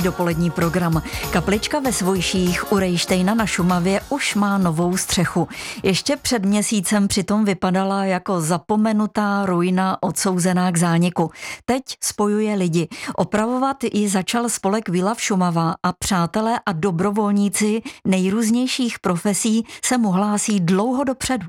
dopolední program. Kaplička ve Svojších u Rejštejna na Šumavě už má novou střechu. Ještě před měsícem přitom vypadala jako zapomenutá ruina odsouzená k zániku. Teď spojuje lidi. Opravovat ji začal spolek Výlav Šumava a přátelé a dobrovolníci nejrůznějších profesí se mu hlásí dlouho dopředu.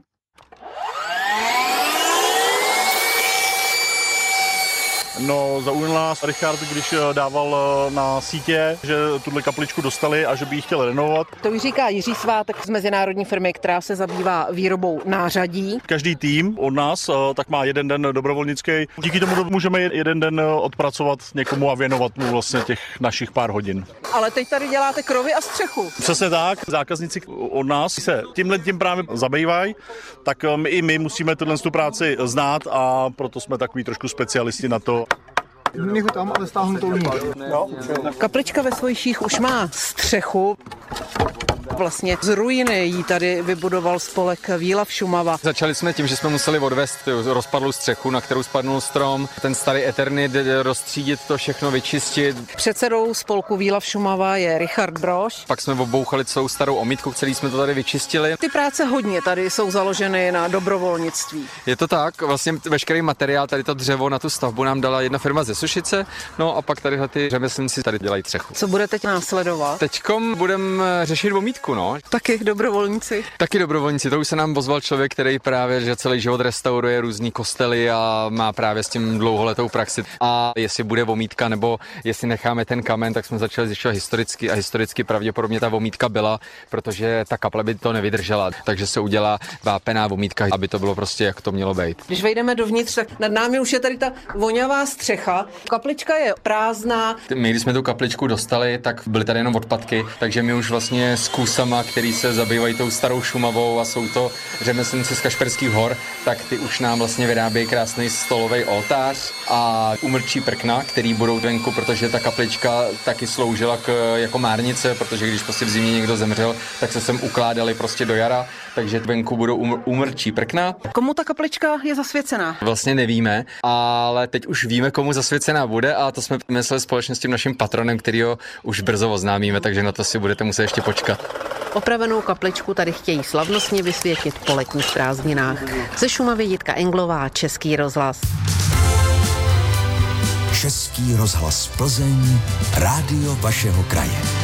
No, zaujal nás Richard, když dával na sítě, že tuhle kapličku dostali a že by ji chtěl renovovat. To už říká Jiří Svátek z mezinárodní firmy, která se zabývá výrobou nářadí. Každý tým od nás tak má jeden den dobrovolnický. Díky tomu můžeme jeden den odpracovat někomu a věnovat mu vlastně těch našich pár hodin. Ale teď tady děláte krovy a střechu. Přesně tak, zákazníci od nás se tím právě zabývají, tak i my musíme tuhle práci znát a proto jsme takový trošku specialisti na to. Nech ho tam, ale stáhnu to uvnitř. Kaplička ve Svojších už má střechu. Vlastně z ruiny jí tady vybudoval spolek Výlav Šumava. Začali jsme tím, že jsme museli odvést rozpadlou střechu, na kterou spadnul strom, ten starý Eternit, rozstřídit to všechno, vyčistit. Předsedou spolku Výlav Šumava je Richard Brož. Pak jsme obouchali celou starou omítku, celý jsme to tady vyčistili. Ty práce hodně tady jsou založeny na dobrovolnictví. Je to tak, vlastně veškerý materiál, tady to dřevo na tu stavbu nám dala jedna firma ze Sušice, no a pak tadyhle ty řemeslníci tady dělají střechu. Co bude teď následovat? Teďkom budeme řešit omítku, no. Taky dobrovolníci. Taky dobrovolníci, to už se nám ozval člověk, který právě že celý život restauruje různý kostely a má právě s tím dlouholetou praxi. A jestli bude omítka nebo jestli necháme ten kamen, tak jsme začali zjišťovat historicky a historicky pravděpodobně ta omítka byla, protože ta kaple by to nevydržela, takže se udělá vápená omítka, aby to bylo prostě jak to mělo být. Když vejdeme dovnitř, tak nad námi už je tady ta vonavá střecha. Kaplička je prázdná. My, když jsme tu kapličku dostali, tak byly tady jenom odpadky, takže my už vlastně s kusama, který se zabývají tou starou Šumavou a jsou to řemeslníci z Kašperských hor, tak ty už nám vlastně vyrábějí krásný stolový oltář a umrčí prkna, který budou venku, protože ta kaplička taky sloužila jako márnice, protože když prostě v zimě někdo zemřel, tak se sem ukládali prostě do jara, takže venku budou umrčí prkna. Komu ta kaplička je zasvěcená? Vlastně nevíme, ale teď už víme, komu zasvěcená bude a to jsme mysleli společně s tím naším patronem, kterýho už brzo oznámíme, takže na to si budete muset ještě počkat. Opravenou kapličku tady chtějí slavnostně vysvětit po letních prázdninách. Ze Šumavy Jitka Englová, Český rozhlas. Český rozhlas Plzeň, rádio vašeho kraje.